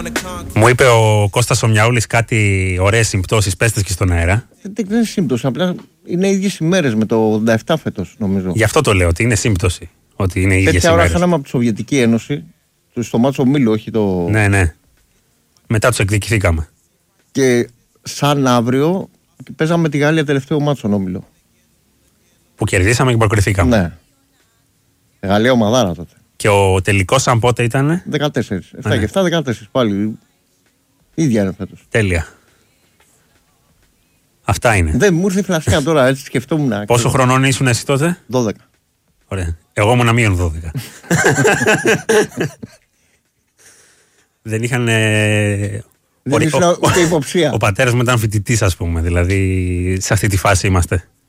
Μου είπε ο Κώστας ο Μιαούλης κάτι ωραίες συμπτώσεις, πέστε και στον αέρα. Δεν είναι σύμπτωση, απλά είναι οι ίδιες ημέρες με το 87 φέτος, νομίζω. Γι' αυτό το λέω, ότι είναι σύμπτωση. Ότι είναι οι ίδιες τέτοια ώρα ημέρες. χάναμε από τη Σοβιετική Ένωση, στο μάτσο Μήλου, όχι το. Ναι, ναι. Μετά τους εκδικηθήκαμε. Και σαν αύριο παίζαμε τη Γαλλία τελευταίο μάτσο Όμιλο. Που κερδίσαμε και προκριθήκαμε. Ναι. Γαλλία ομαδάρα τότε. Και ο τελικός σαν πότε ήτανε? 14. 7 και 7, 14 πάλι. Ίδια είναι φέτος. Τέλεια. Αυτά είναι. Δεν μου ήρθε η φλασιά τώρα, έτσι σκεφτόμουν. Πόσο χρονών ήσουν εσύ τότε? 12. Ωραία. Εγώ ήμουν μείον 12. Δεν είχαν. Δεν ήσουν ούτε υποψία. Ο πατέρας μου ήταν φοιτητής, ας πούμε. Δηλαδή, σε αυτή τη φάση είμαστε.